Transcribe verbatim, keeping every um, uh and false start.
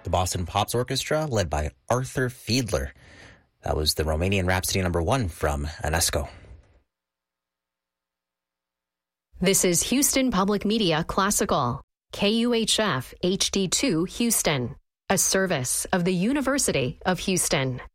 the Boston Pops Orchestra, led by Arthur Fiedler. That was the Romanian Rhapsody number one from UNESCO. This is Houston Public Media Classical, K U H F H D two Houston, a service of the University of Houston.